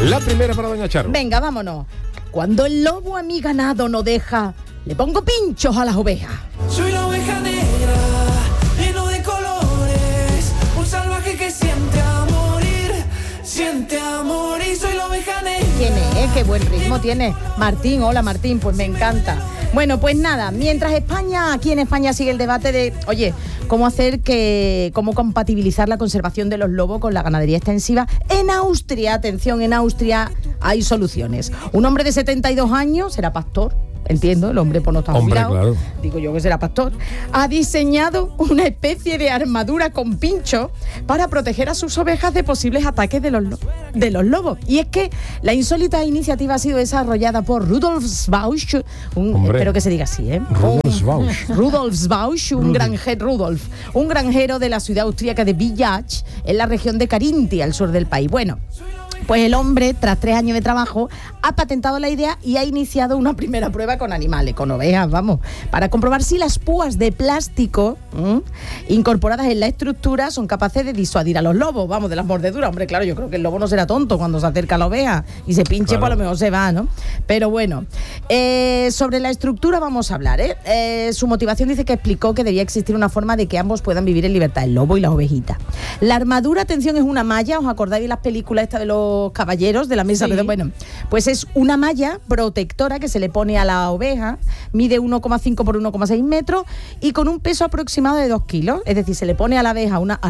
La primera para doña Charo. Venga, vámonos. Cuando el lobo a mi ganado no deja, le pongo pinchos a las ovejas. Soy la oveja negra, lleno de colores, un salvaje que siente a morir, soy la oveja negra. ¿Quién es? Qué buen ritmo tiene. Martín, hola Martín, pues me encanta. Bueno, pues nada, mientras aquí en España sigue el debate de, oye, cómo compatibilizar la conservación de los lobos con la ganadería extensiva. En Austria, atención, en Austria hay soluciones. Un hombre de 72 años, será pastor, entiendo, el hombre pues no está jubilado, claro. Digo yo que será pastor, ha diseñado una especie de armadura con pincho para proteger a sus ovejas de posibles ataques de los lobos. Y es que la insólita iniciativa ha sido desarrollada por Rudolf Bausch, espero que se diga así, Rudolf Bausch, un granjero de la ciudad austríaca de Villach, en la región de Carintia, al sur del país. Bueno, pues el hombre, tras 3 años de trabajo, ha patentado la idea y ha iniciado una primera prueba con animales, con ovejas, para comprobar si las púas de plástico incorporadas en la estructura son capaces de disuadir a los lobos, de las mordeduras. Hombre, claro, yo creo que el lobo no será tonto cuando se acerca a la oveja y se pinche, claro. Pues a lo mejor se va, ¿no? Pero bueno, sobre la estructura vamos a hablar, su motivación dice que explicó que debía existir una forma de que ambos puedan vivir en libertad, el lobo y las ovejitas. La armadura, atención, es una malla, ¿os acordáis de las películas estas de los caballeros de la mesa? Sí. Bueno, pues es una malla protectora que se le pone a la oveja, mide 1,5 por 1,6 metros y con un peso aproximado de 2 kilos. Es decir, se le pone a la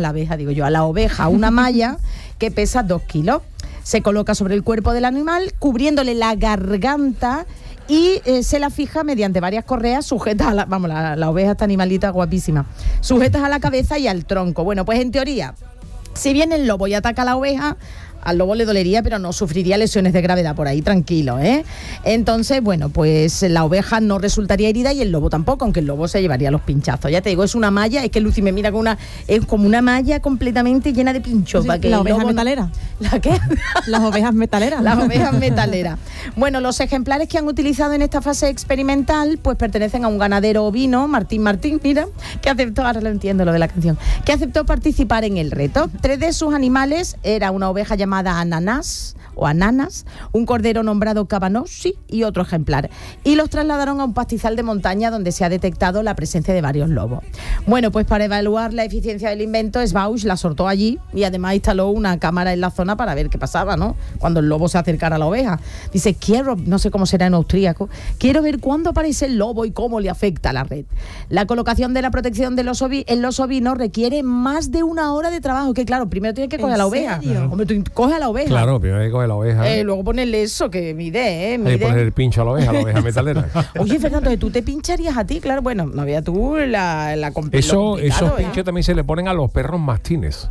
oveja una malla que pesa 2 kilos. Se coloca sobre el cuerpo del animal, cubriéndole la garganta y se la fija mediante varias correas sujetas a la oveja, esta animalita guapísima, sujetas a la cabeza y al tronco. Bueno, pues en teoría, si viene el lobo y ataca a la oveja, al lobo le dolería, pero no sufriría lesiones de gravedad, por ahí tranquilo, ¿eh? Entonces, bueno, pues la oveja no resultaría herida y el lobo tampoco, aunque el lobo se llevaría los pinchazos. Ya te digo, es una malla, es que Lucy me mira es como una malla completamente llena de pinchos. Sí, para que la oveja metalera. ¿La qué? Las ovejas metaleras. Las ovejas metaleras. Bueno, los ejemplares que han utilizado en esta fase experimental, pues pertenecen a un ganadero ovino, Martín, mira, que aceptó, ahora lo entiendo lo de la canción, que aceptó participar en el reto. 3 de sus animales era una oveja llamada Ananas, un cordero nombrado Cabanossi y otro ejemplar. Y los trasladaron a un pastizal de montaña donde se ha detectado la presencia de varios lobos. Bueno, pues para evaluar la eficiencia del invento, Bausch la soltó allí y además instaló una cámara en la zona para ver qué pasaba, ¿no? Cuando el lobo se acercara a la oveja. Dice, no sé cómo será en austríaco, quiero ver cuándo aparece el lobo y cómo le afecta a la red. La colocación de la protección de en los ovinos requiere más de 1 hora de trabajo, que claro, primero tienes que coger a la oveja. Hombre, tú coges a la oveja. Claro, primero hay que coger la oveja. Luego ponerle eso, que mide. Hay que poner el pincho a la oveja metalera. Oye, Fernando, ¿tú te pincharías a ti? Claro, bueno, no había tú la esos pinchos también se le ponen a los perros mastines.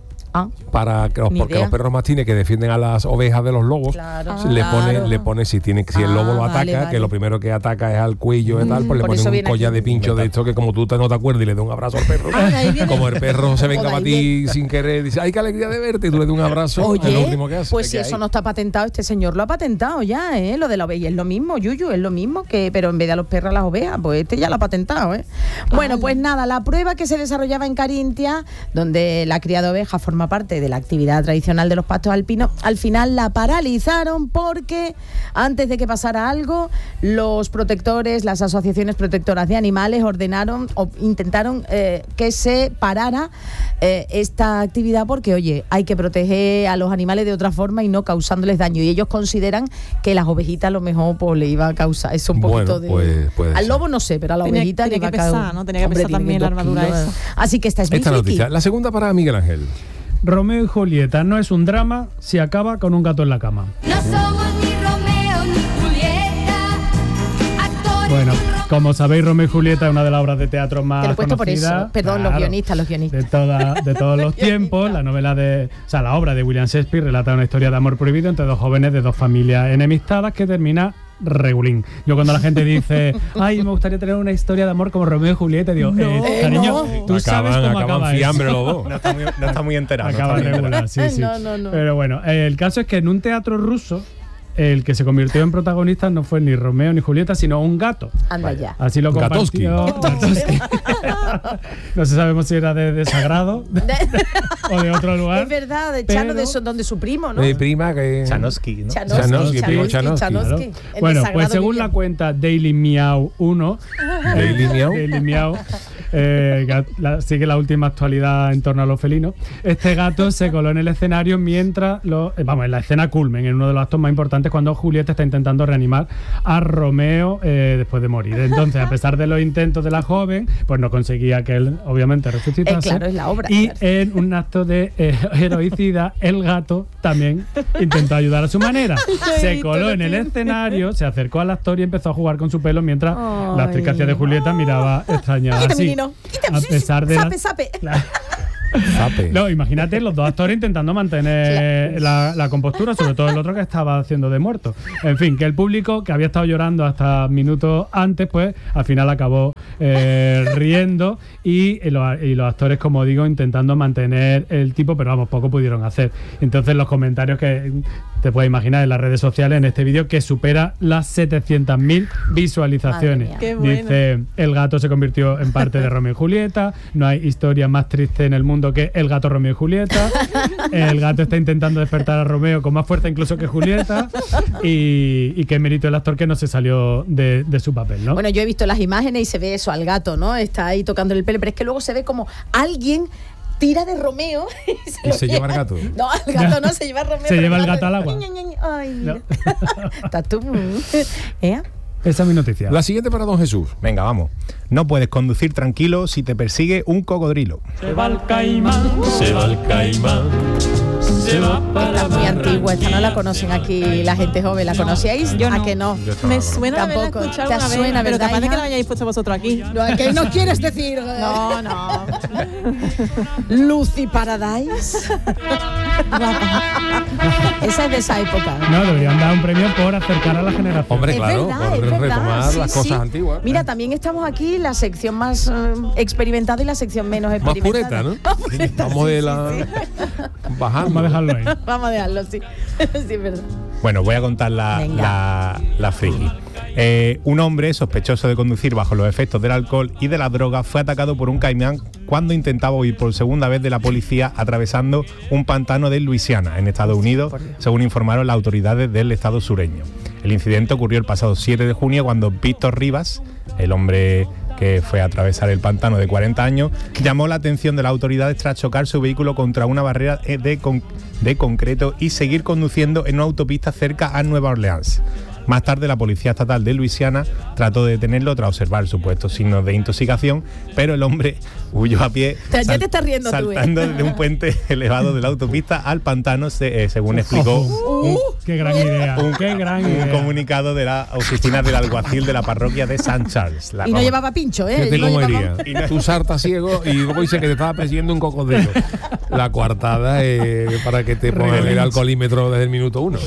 Porque los perros mastines que defienden a las ovejas de los lobos, claro. le pone si el lobo lo ataca, vale. Que lo primero que ataca es al cuello y tal, pues le pone un collar de pincho de esto que como tú no te acuerdas y le das un abrazo al perro. Como el perro se venga para ti sin querer, dice, ¡ay, qué alegría de verte! Y tú le das un abrazo. Oye, lo último que hace. Pues si eso no está patentado, este señor lo ha patentado ya, lo de la oveja. Es lo mismo, Yuyu, es lo mismo, pero en vez de a los perros a las ovejas, pues este ya lo ha patentado, Bueno, pues nada, la prueba que se desarrollaba en Carintia, donde la cría de ovejas forma parte de la actividad tradicional de los pastos alpinos, al final la paralizaron porque antes de que pasara algo, los protectores, las asociaciones protectoras de animales intentaron que se parara esta actividad porque, oye, hay que proteger a los animales de otra forma y no causándoles daño. Y ellos consideran que las ovejitas a lo mejor pues, le iba a causar eso un poquito de... Al lobo no sé, pero a la ovejita le iba a causar... Tenía que pesar también la armadura esa. Así que esta es mi noticia. La segunda para Miguel Ángel. Romeo y Julieta no es un drama si acaba con un gato en la cama. No somos ni Romeo ni Julieta, actores. Bueno, como sabéis, Romeo y Julieta es una de las obras de teatro más conocidas. Te lo he puesto conocidas, por eso. Perdón, claro, los guionistas. De todos los tiempos. La obra de William Shakespeare relata una historia de amor prohibido entre 2 jóvenes de 2 familias enemistadas que termina regulín. Yo cuando la gente dice, ay, me gustaría tener una historia de amor como Romeo y Julieta, digo, cariño, tú sabes cómo acaba fiambre los dos. No está muy enterado. Acaba regular, sí. No. Pero bueno, el caso es que en un teatro ruso el que se convirtió en protagonista no fue ni Romeo ni Julieta, sino un gato. Anda ya. Así lo compartió. Gatowski. No se sabemos si era de Sagrado o de otro lugar. Es verdad, de Chano, donde su primo, ¿no? Mi prima que... Chanovsky, ¿no? Chanovsky. Bueno, pues según la cuenta Daily Meow 1, Daily Meow, sigue la última actualidad en torno a los felinos. Este gato se coló en el escenario mientras en la escena culmen, en uno de los actos más importantes, cuando Julieta está intentando reanimar a Romeo después de morir. Entonces, a pesar de los intentos de la joven, pues no conseguía que él, obviamente, resucitase. Claro, es la obra. Y en un acto de heroicidad, el gato también intentó ayudar a su manera. Se coló en el escenario, se acercó al actor y empezó a jugar con su pelo mientras la actriz que hacía de Julieta miraba extrañada. Así, a pesar de sape. No, imagínate los dos actores intentando mantener la compostura, sobre todo el otro que estaba haciendo de muerto. En fin, que el público, que había estado llorando hasta minutos antes, pues al final acabó riendo y los actores, como digo, intentando mantener el tipo, pero vamos, poco pudieron hacer. Entonces los comentarios que te puedes imaginar en las redes sociales en este vídeo, que supera las 700.000 visualizaciones. Dice, el gato se convirtió en parte de Romeo y Julieta, no hay historia más triste en el mundo que el gato Romeo y Julieta, el gato está intentando despertar a Romeo con más fuerza incluso que Julieta, y qué mérito el actor que no se salió de su papel, ¿no? Bueno, yo he visto las imágenes y se ve eso al gato, ¿no? Está ahí tocándole el pelo, pero es que luego se ve como alguien tira de Romeo y se lleva al gato. No, al gato no, se lleva a Romeo. Se lleva el gato al agua. Ay, mira. Estás tú. Esa es mi noticia. La siguiente para don Jesús. Venga, vamos. No puedes conducir tranquilo si te persigue un cocodrilo. Se va el caimán, se va el caimán, se va para Esta es muy antigua, esta no la conocen aquí la gente joven. ¿La conocíais? Yo no. ¿A que no? Me suena de haberla Tampoco. escuchado ¿Te una vez, suena, pero verdad, capaz de que hija? la hayáis puesto vosotros aquí. No, ¿a que no quieres decir? No. Lucy Paradise. Esa es de esa época. No, deberían dar un premio por acercar a la generación. Hombre, Es claro, verdad, por es verdad. retomar Sí, las sí. cosas antiguas. Mira, también estamos aquí la sección más experimentada y la sección menos Más experimentada. pureta, ¿no? Más pureta, Vamos de sí, la... sí. Bajando. Vamos a dejarlo ahí. Vamos a dejarlo, sí. Sí, es verdad. Bueno, voy a contar la friki. Un hombre sospechoso de conducir bajo los efectos del alcohol y de la droga fue atacado por un caimán cuando intentaba huir por segunda vez de la policía atravesando un pantano de Luisiana, en Estados Unidos, según informaron las autoridades del estado sureño. El incidente ocurrió el pasado 7 de junio cuando Víctor Rivas, el hombre que fue a atravesar el pantano de 40 años, llamó la atención de las autoridades tras chocar su vehículo contra una barrera de concreto y seguir conduciendo en una autopista cerca a Nueva Orleans. Más tarde, la Policía Estatal de Luisiana trató de detenerlo tras observar supuestos signos de intoxicación, pero el hombre huyó a pie, Ya te estás riendo saltando desde un puente elevado de la autopista al pantano, según explicó ¡Qué gran idea! ¡Qué gran un idea! comunicado de la oficina del alguacil de la parroquia de St. Charles. Y no llevaba pincho, ¿eh? Fíjate No cómo llevaba- iría. Tú sartas ciego y luego dice que te estaba persiguiendo un cocodrilo. La coartada para que te pongan el alcoholímetro desde el minuto 1.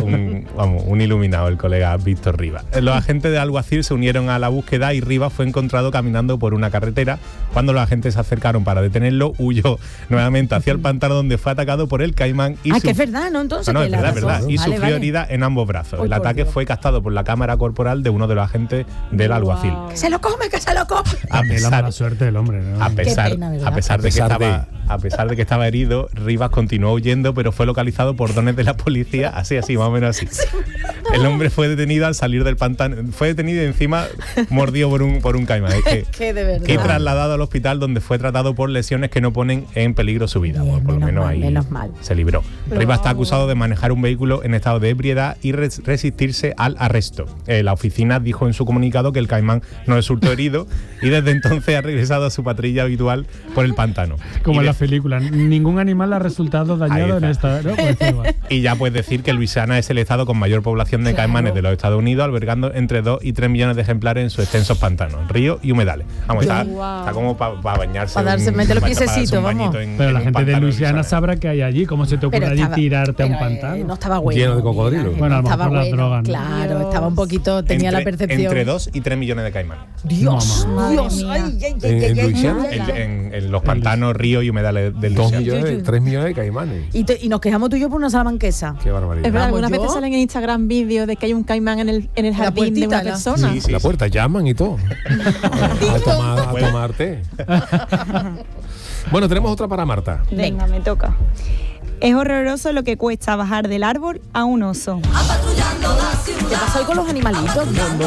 Un iluminado, el colega Víctor Rivas. Los agentes de alguacil se unieron a la búsqueda y Rivas fue encontrado caminando por una carretera. Cuando los agentes se acercaron para detenerlo, huyó nuevamente hacia el pantano donde fue atacado por el caimán y que es verdad, ¿no? Entonces, no, que es la verdad, razón. verdad. Y Vale, sufrió vale. herida en ambos brazos. Uy, El por ataque Dios. fue captado por la cámara corporal de uno de los agentes del alguacil. Que se lo come, que se lo come. A Es la mala suerte del hombre, ¿no? A pesar, pena, ¿verdad? a pesar de que estaba herido, Rivas continuó huyendo, pero fue localizado por dones de la policía, así, más o menos así. El hombre fue detenido al salir del pantano, fue detenido y encima mordido por un caimán. Que de verdad. Y trasladado al hospital donde fue tratado por lesiones que no ponen en peligro su vida. Bien, Pues por lo menos menos mal, ahí menos mal. se libró. Rivas está acusado de manejar un vehículo en estado de ebriedad y resistirse al arresto. La oficina dijo en su comunicado que el caimán no resultó herido y desde entonces ha regresado a su patrulla habitual por el pantano. Como Y en de- las películas. Ningún animal ha resultado dañado en está. esta. ¿No? Pues sí, va. Y ya puedes decir que Luisiana es el estado con mayor población de caimanes de los Estados Unidos, albergando entre 2 y 3 millones de ejemplares en sus extensos pantanos, ríos y humedales. Vamos, está como para para bañarse. Para darse, meter los piececitos, vamos. Pero la gente de Luisiana sabrá que hay allí. ¿Cómo se te ocurre allí tirarte a un pantano? No estaba bueno. Lleno de cocodrilos. Bueno, a lo mejor las drogas. Claro, estaba un poquito, tenía la percepción. Entre 2 y 3 millones de caimanes. Dios, Dios. ¿En Luisiana? En los pantanos, ríos y humedales del 3 millones de caimanes. Y nos quejamos tú y yo por una salamanquesa. Qué barbaridad. Es verdad, algunas veces salen en Instagram vídeos de que hay un caimán en el jardín de una persona. Sí, la puerta llaman y todo. a tomar té. Bueno, tenemos otra para Marta. Venga, me toca. Es horroroso lo que cuesta bajar del árbol a un oso. ¿Qué pasa hoy con los animalitos?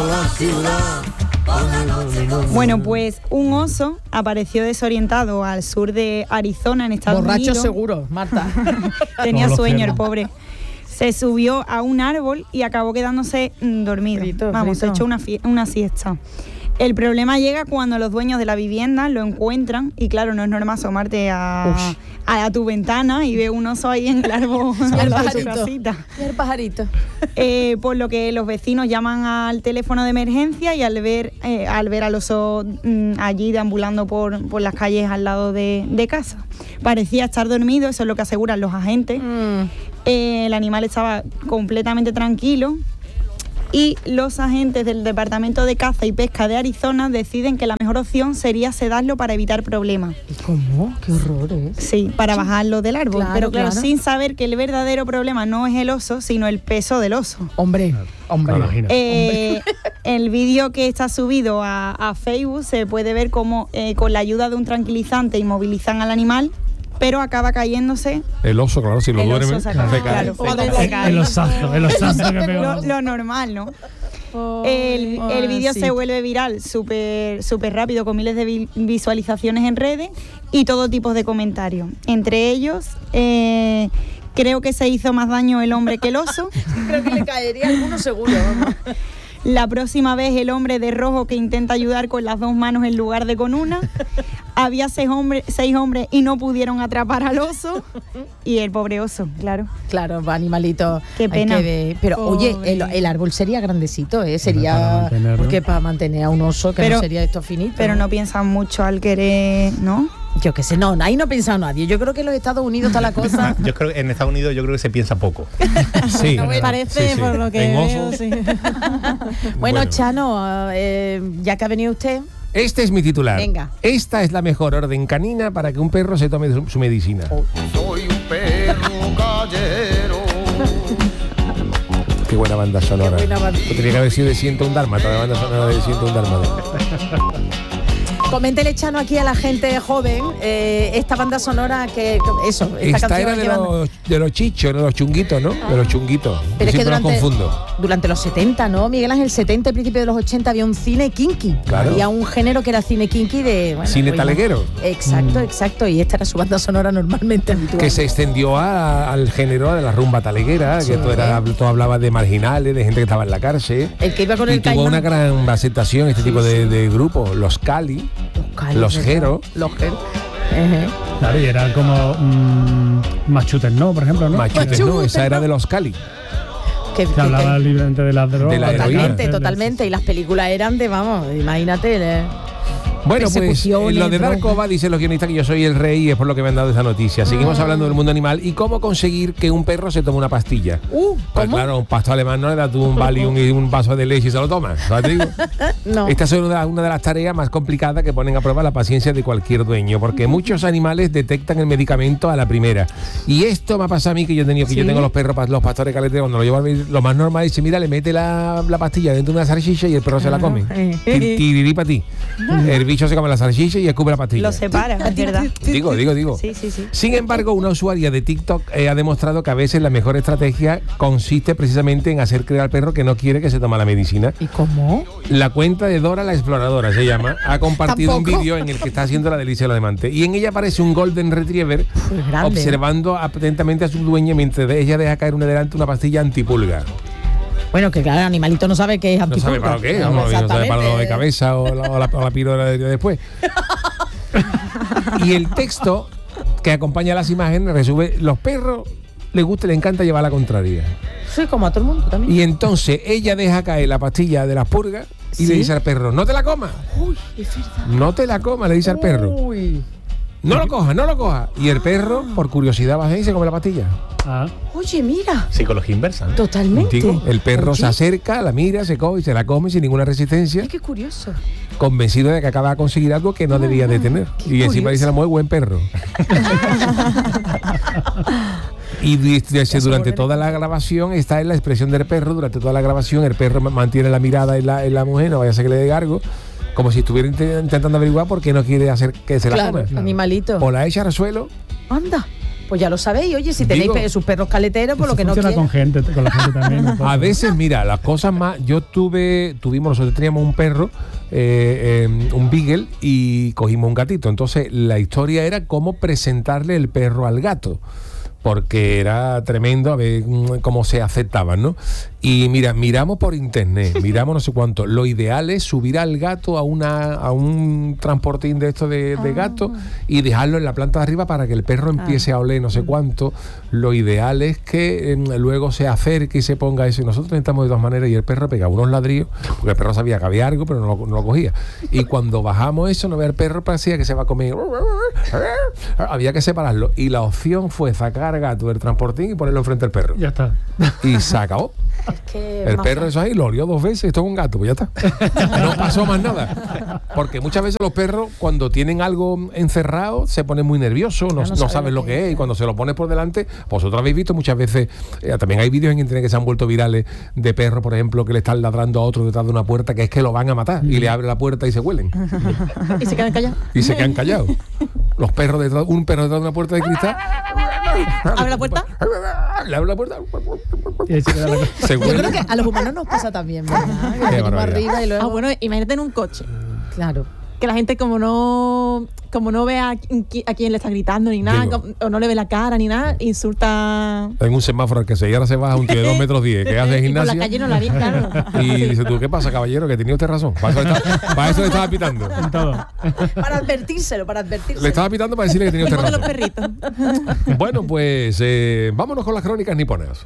Bueno, pues un oso apareció desorientado al sur de Arizona, en Estados Unidos. Borracho seguro, Marta. Tenía sueño el pobre. Se subió a un árbol y acabó quedándose dormido. Se echó una siesta. El problema llega cuando los dueños de la vivienda lo encuentran y claro, no es normal asomarte a tu ventana y ver un oso ahí en el árbol al lado de tu casita. Y el pajarito. Por lo que los vecinos llaman al teléfono de emergencia y al ver al oso allí deambulando por las calles al lado de casa. Parecía estar dormido, eso es lo que aseguran los agentes. El animal estaba completamente tranquilo. Y los agentes del Departamento de Caza y Pesca de Arizona deciden que la mejor opción sería sedarlo para evitar problemas. ¿Y cómo? ¡Qué horror, Sí, para bajarlo del árbol. Claro, pero claro, claro, sin saber que el verdadero problema no es el oso, sino el peso del oso. Hombre. El vídeo que está subido a Facebook se puede ver cómo con la ayuda de un tranquilizante inmovilizan al animal, pero acaba cayéndose. El oso, claro, si lo duerme, se cae. El osazo que pegó. Lo normal, ¿no? El vídeo se vuelve viral súper rápido, con miles de visualizaciones en redes y todo tipo de comentarios. Entre ellos, creo que se hizo más daño el hombre que el oso. Creo que le caería alguno seguro. Vamos. La próxima vez el hombre de rojo que intenta ayudar con las 2 manos en lugar de con una. Había 6 hombres y no pudieron atrapar al oso. Y el pobre oso, claro. Claro, animalito. Qué pena. Pero oye, el árbol sería grandecito, ¿eh? Sería... Porque para mantener a un oso, que no sería esto finito. Pero no piensan mucho al querer, ¿no? Yo qué sé, no, ahí no ha pensado nadie. Yo creo que en los Estados Unidos está la cosa. Yo creo que en Estados Unidos yo creo que se piensa poco. Sí, no, parece por lo que veo, sí. Bueno, Chano, ya que ha venido usted. Este es mi titular. Venga. Esta es la mejor orden canina para que un perro se tome su medicina. Soy un perro callejero. Qué buena banda sonora. Tendría que haber sido de 101 Dálmata, la banda sonora de 101 Dálmata. Coméntele, Chano, aquí a la gente joven esta banda sonora que eso, esta canción era de los chichos, de los chunguitos, ¿no? De los chunguitos. Pero es que confundo. Durante los 70, ¿no? Miguel Ángel, 70, al principio de los 80 había un cine kinky. Claro. Había un género que era cine kinky de... Bueno, cine taleguero. Exacto. Y esta era su banda sonora normalmente habitual. Que se extendió al género de la rumba taleguera, sí, que todo hablaba de marginales, de gente que estaba en la cárcel. El que iba con el caimán. Tuvo una gran aceptación este tipo de grupos, los Cali. Los Jero. Claro, y era como Machutes No, por ejemplo, ¿no? Machutes No, esa era de los Cali. Que hablaba libremente de las drogas. De la heroína. Totalmente. Y las películas eran de, vamos, imagínate. Bueno, pues lo de dar coba, dicen los guionistas que yo soy el rey y es por lo que me han dado esa noticia. Seguimos hablando del mundo animal y cómo conseguir que un perro se tome una pastilla. Pues claro, un pastor alemán no le das tú un Valium y un vaso de leche y se lo toma. ¿Sabes? No. Esta es una de las tareas más complicadas que ponen a prueba la paciencia de cualquier dueño, porque muchos animales detectan el medicamento a la primera. Y esto me ha pasado a mí, que yo tengo los perros, los pastores caleteros, cuando lo llevo lo más normal es, mira, le mete la pastilla dentro de una salchicha y el perro se la come. Tirirí para ti. El bicho se come la salchicha y escupe la pastilla. Lo separa, es verdad. Digo. Sí. Sin embargo, una usuaria de TikTok ha demostrado que a veces la mejor estrategia consiste precisamente en hacer creer al perro que no quiere que se tome la medicina. ¿Y cómo? La cuenta de Dora la Exploradora, se llama, ha compartido un vídeo en el que está haciendo la delicia de los demantes. Y en ella aparece un Golden Retriever observando atentamente a su dueña mientras ella deja caer una pastilla antipulga. Bueno, que claro, el animalito no sabe qué es antipulga. No sabe para lo que es, no sabe para lo de cabeza o la píldora de después. Y el texto que acompaña las imágenes resume: los perros le encanta llevar la contraria. Sí, como a todo el mundo también. Y entonces ella deja caer la pastilla de las purgas y le dice al perro, no te la comas. Uy, es verdad. No te la comas, le dice al perro. Uy. No lo cojas. Y el perro, por curiosidad, baja y se come la pastilla. Oye, mira. Psicología inversa, ¿no? Totalmente. Digo, el perro se acerca, la mira, se coge y se la come sin ninguna resistencia. Qué curioso. Convencido de que acaba de conseguir algo que no debía de tener. Y encima dice la mujer, buen perro. Y durante toda la grabación está en la expresión del perro. Durante toda la grabación el perro mantiene la mirada en la mujer, no vaya a ser que le dé gargo, como si estuviera intentando averiguar por qué no quiere hacer que se la coma. Animalito. O la echa al suelo. Anda. Pues ya lo sabéis, oye, si tenéis sus perros caleteros, por lo que no quieren. Con la gente también. A veces, mira, las cosas más... Nosotros teníamos un perro, un beagle, y cogimos un gatito. Entonces, la historia era cómo presentarle el perro al gato, porque era tremendo a ver cómo se aceptaban, ¿no? Y mira, miramos por internet, miramos no sé cuánto. Lo ideal es subir al gato a un transportín de estos de gato y dejarlo en la planta de arriba para que el perro empiece a oler no sé cuánto. Lo ideal es que luego se acerque y se ponga eso. Y nosotros intentamos de todas maneras y el perro pegaba unos ladrillos, porque el perro sabía que había algo, pero no lo cogía. Y cuando bajamos eso, no ve el perro, parecía que se va a comer. Había que separarlo. Y la opción fue sacar al gato del transportín y ponerlo enfrente al perro. Ya está. Y se acabó. Es que el perro eso ahí lo olió 2 veces, esto es un gato, pues ya está. No pasó más nada. Porque muchas veces los perros, cuando tienen algo encerrado, se ponen muy nerviosos, no saben lo que es, y cuando se lo pones por delante, vosotros habéis visto muchas veces, también hay vídeos en internet que se han vuelto virales de perros, por ejemplo, que le están ladrando a otro detrás de una puerta, que es que lo van a matar, y le abre la puerta y se huelen. Y se quedan callados. Y se quedan callados. Los perros un perro detrás de una puerta de cristal. ¿Abre la puerta? Le abre la puerta. Yo creo que a los humanos nos pasa también, ¿verdad? Que venimos arriba y luego... bueno, imagínate en un coche. Claro. Que la gente como no ve a quién le está gritando ni nada, o no le ve la cara ni nada, insulta... En un semáforo que y ahora se baja un tío de 2,10 metros que hace gimnasia. Por la calle no la vi, claro. Y dice tú, ¿qué pasa, caballero? Que tenía usted razón. Para eso le estaba pitando. Para advertírselo. Le estaba pitando para decirle que tenía usted razón. Los perritos. Bueno, pues vámonos con las crónicas niponas.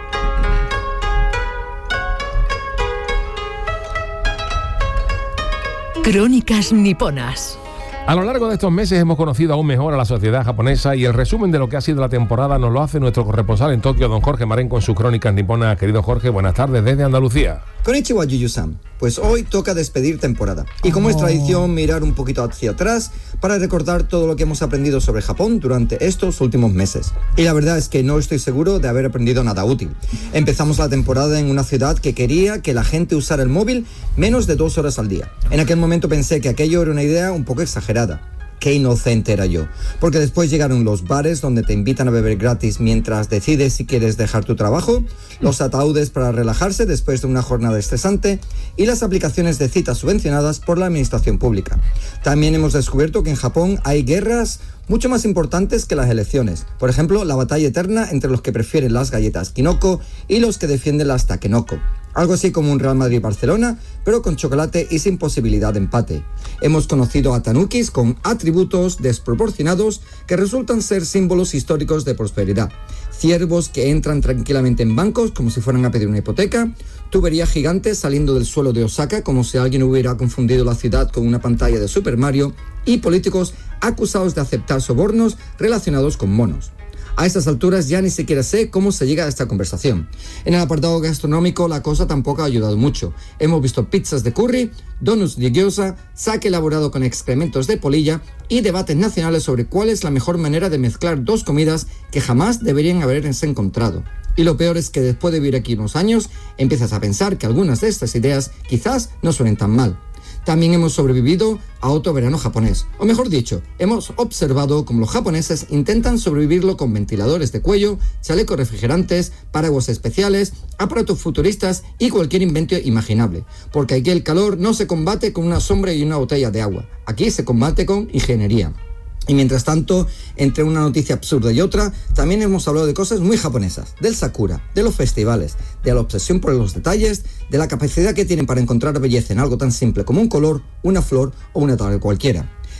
Crónicas niponas. A lo largo de estos meses hemos conocido aún mejor a la sociedad japonesa y el resumen de lo que ha sido la temporada nos lo hace nuestro corresponsal en Tokio, don Jorge Marén, con sus crónicas niponas. Querido Jorge, buenas tardes desde Andalucía. Konnichiwa, Yuyu-san. Pues hoy toca despedir temporada. Y como es tradición, mirar un poquito hacia atrás para recordar todo lo que hemos aprendido sobre Japón durante estos últimos meses. Y la verdad es que no estoy seguro de haber aprendido nada útil. Empezamos la temporada en una ciudad que quería que la gente usara el móvil menos de 2 horas al día. En aquel momento pensé que aquello era una idea un poco exagerada. Qué inocente era yo, porque después llegaron los bares donde te invitan a beber gratis mientras decides si quieres dejar tu trabajo, los ataúdes para relajarse después de una jornada estresante y las aplicaciones de citas subvencionadas por la administración pública. También hemos descubierto que en Japón hay guerras mucho más importantes que las elecciones. Por ejemplo, la batalla eterna entre los que prefieren las galletas Kinoko y los que defienden las Takenoko. Algo así como un Real Madrid-Barcelona, pero con chocolate y sin posibilidad de empate. Hemos conocido a tanukis con atributos desproporcionados que resultan ser símbolos históricos de prosperidad. Ciervos que entran tranquilamente en bancos como si fueran a pedir una hipoteca. Tuberías gigantes saliendo del suelo de Osaka como si alguien hubiera confundido la ciudad con una pantalla de Super Mario. Y políticos acusados de aceptar sobornos relacionados con monos. A estas alturas ya ni siquiera sé cómo se llega a esta conversación. En el apartado gastronómico la cosa tampoco ha ayudado mucho. Hemos visto pizzas de curry, donuts de gyoza, sake elaborado con excrementos de polilla y debates nacionales sobre cuál es la mejor manera de mezclar 2 comidas que jamás deberían haberse encontrado. Y lo peor es que después de vivir aquí unos años, empiezas a pensar que algunas de estas ideas quizás no suenen tan mal. También hemos sobrevivido a otro verano japonés. O mejor dicho, hemos observado cómo los japoneses intentan sobrevivirlo con ventiladores de cuello, chalecos refrigerantes, paraguas especiales, aparatos futuristas y cualquier invento imaginable. Porque aquí el calor no se combate con una sombra y una botella de agua. Aquí se combate con ingeniería. Y mientras tanto, entre una noticia absurda y otra, también hemos hablado de cosas muy japonesas, del sakura, de los festivales, de la obsesión por los detalles, de la capacidad que tienen para encontrar belleza en algo tan simple como un color, una flor o una tabla cualquiera.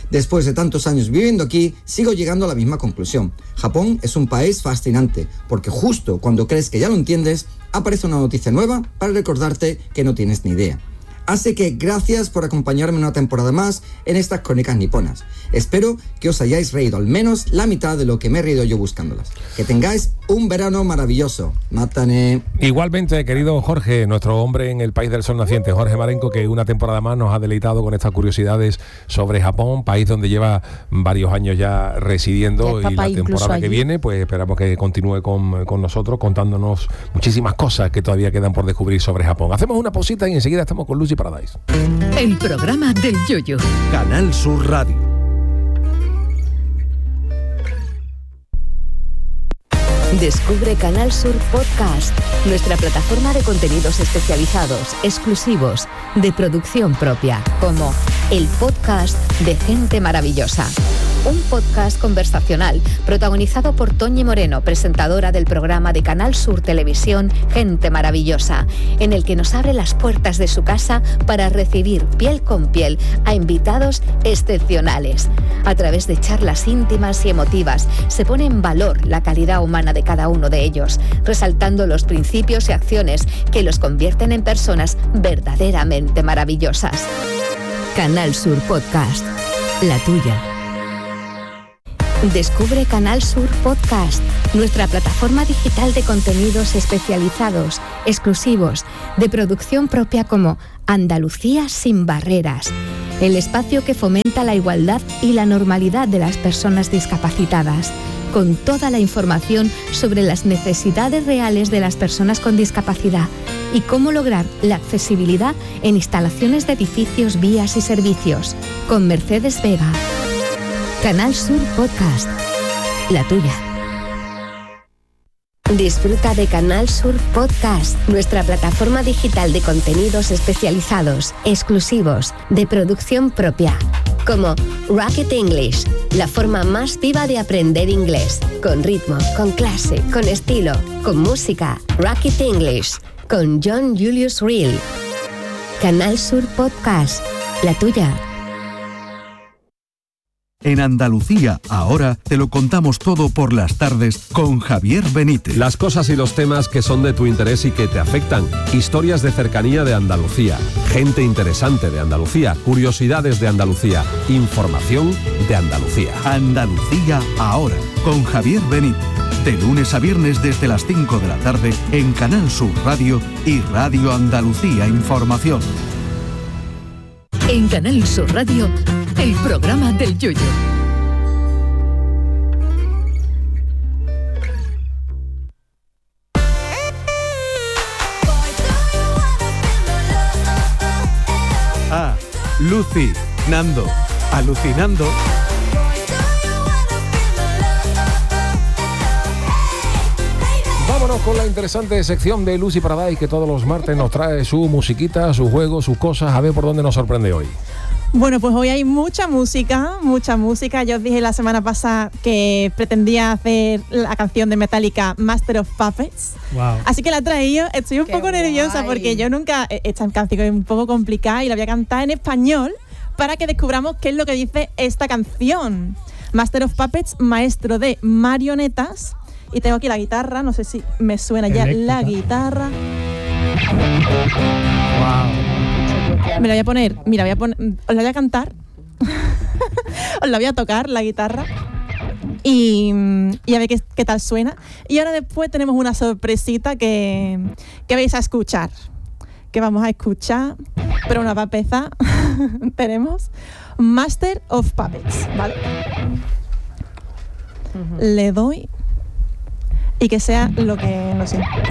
Después de tantos años viviendo aquí, sigo llegando a la misma conclusión. Japón es un país fascinante, porque justo cuando crees que ya lo entiendes, aparece una noticia nueva para recordarte que no tienes ni idea. Así que gracias por acompañarme una temporada más en estas crónicas niponas. Espero que os hayáis reído al menos la mitad de lo que me he reído yo buscándolas. Que tengáis un verano maravilloso. Mátane. Igualmente, querido Jorge, nuestro hombre en el país del sol naciente, Jorge Marenco, que una temporada más nos ha deleitado con estas curiosidades sobre Japón, país donde lleva varios años ya residiendo, y la temporada que viene, pues esperamos que continúe con nosotros contándonos muchísimas cosas que todavía quedan por descubrir sobre Japón. Hacemos una pausita y enseguida estamos con Lucy Paradise. El programa del Yoyo. Canal Sur Radio. Descubre Canal Sur Podcast, nuestra plataforma de contenidos especializados, exclusivos, de producción propia, como el podcast de Gente Maravillosa. Un podcast conversacional protagonizado por Toñi Moreno, presentadora del programa de Canal Sur Televisión Gente Maravillosa, en el que nos abre las puertas de su casa para recibir piel con piel a invitados excepcionales. A través de charlas íntimas y emotivas se pone en valor la calidad humana de cada uno de ellos, resaltando los principios y acciones que los convierten en personas verdaderamente maravillosas. Canal Sur Podcast, la tuya. Descubre Canal Sur Podcast, nuestra plataforma digital de contenidos especializados, exclusivos, de producción propia, como Andalucía sin barreras, el espacio que fomenta la igualdad y la normalidad de las personas discapacitadas, con toda la información sobre las necesidades reales de las personas con discapacidad y cómo lograr la accesibilidad en instalaciones de edificios, vías y servicios, con Mercedes Vega. Canal Sur Podcast, la tuya. Disfruta de Canal Sur Podcast, nuestra plataforma digital de contenidos especializados, exclusivos, de producción propia, como Rocket English, la forma más viva de aprender inglés, con ritmo, con clase, con estilo, con música. Rocket English, con John Julius Reel. Canal Sur Podcast, la tuya. En Andalucía, ahora, te lo contamos todo por las tardes con Javier Benítez. Las cosas y los temas que son de tu interés y que te afectan. Historias de cercanía de Andalucía. Gente interesante de Andalucía. Curiosidades de Andalucía. Información de Andalucía. Andalucía, ahora, con Javier Benítez. De lunes a viernes desde las 5 de la tarde en Canal Sur Radio y Radio Andalucía Información. En Canal Sur Radio, el programa del Yoyo. Lucy, Nando, alucinando. Vámonos con la interesante sección de Lucy Paradise, que todos los martes nos trae su musiquita, sus juegos, sus cosas. A ver por dónde nos sorprende hoy. Bueno, pues hoy hay mucha música. Yo os dije la semana pasada que pretendía hacer la canción de Metallica, Master of Puppets. Wow. Así que la he traído. Estoy un poco nerviosa porque yo nunca... Esta canción es un poco complicada y la voy a cantar en español para que descubramos qué es lo que dice esta canción. Master of Puppets, maestro de marionetas. Y tengo aquí la guitarra, no sé si me suena ya la guitarra. Wow. Me la voy a poner, os la voy a cantar. Os la voy a tocar, la guitarra. Y a ver qué tal suena. Y ahora después tenemos una sorpresita que vais a escuchar. Que vamos a escuchar. Pero una papeza tenemos Master of Puppets, ¿vale? Le doy y que sea lo que no sé.